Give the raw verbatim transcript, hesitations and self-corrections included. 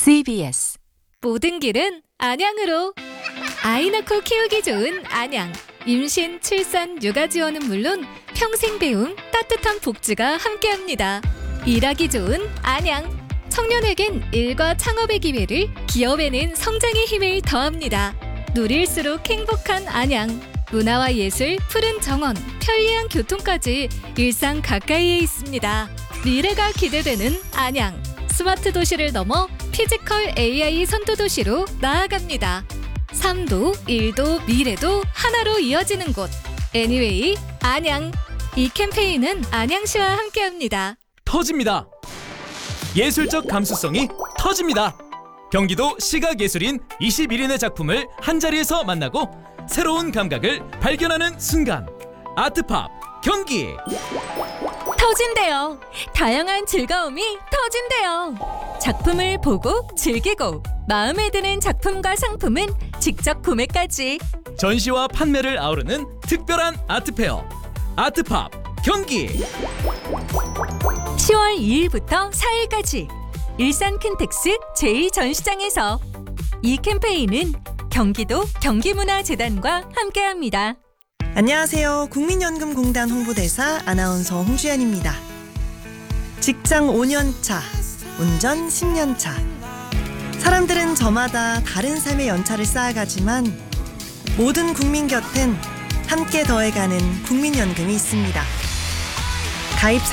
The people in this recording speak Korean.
씨비에스 모든 길은 안양으로. 아이 낳고 키우기 좋은 안양. 임신, 출산, 육아 지원은 물론 평생 배움, 따뜻한 복지가 함께합니다. 일하기 좋은 안양. 청년에겐 일과 창업의 기회를, 기업에는 성장의 힘을 더합니다. 누릴수록 행복한 안양. 문화와 예술, 푸른 정원, 편리한 교통까지 일상 가까이에 있습니다. 미래가 기대되는 안양. 스마트 도시를 넘어 피지컬 에이아이 선도 도시로 나아갑니다. 삶도, 일도, 미래도 하나로 이어지는 곳. 애니웨이 안양. 이 캠페인은 안양시와 함께합니다. 터집니다. 예술적 감수성이 터집니다. 경기도 시각예술인 이십일 인의 작품을 한자리에서 만나고 새로운 감각을 발견하는 순간. 아트팝 경기. 터진대요. 다양한 즐거움이 터진대요. 작품을 보고 즐기고 마음에 드는 작품과 상품은 직접 구매까지. 전시와 판매를 아우르는 특별한 아트페어. 아트팝 경기. 시월 이일부터 사일까지 일산 킨텍스 제이 전시장에서. 이 캠페인은 경기도 경기문화재단과 함께합니다. 안녕하세요. 국민연금공단 홍보대사 아나운서 홍주연입니다. 직장 오 년 차, 운전 십 년 차. 사람들은 저마다 다른 삶의 연차를 쌓아가지만 모든 국민 곁엔 함께 더해가는 국민연금이 있습니다. 가입